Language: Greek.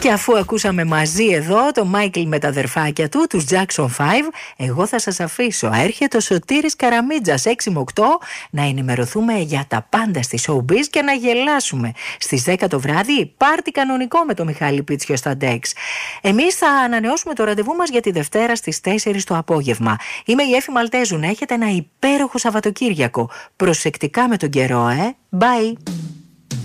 Και αφού ακούσαμε μαζί εδώ το Μάικλ με τα αδερφάκια του, τους Jackson 5, εγώ θα σας αφήσω. Έρχεται ο Σωτήρης Καραμίτζας 6 με 8 να ενημερωθούμε για τα πάντα στη showbiz και να γελάσουμε. Στις 10 το βράδυ πάρτι κανονικό με το Μιχάλη Πίτσιο στα Dex. Εμείς θα ανανεώσουμε το ραντεβού μας για τη Δευτέρα στις 4 το απόγευμα. Είμαι η Έφη Μαλτέζου. Να έχετε ένα υπέροχο Σαββατοκύριακο. Προσεκτικά με τον καιρό, Bye!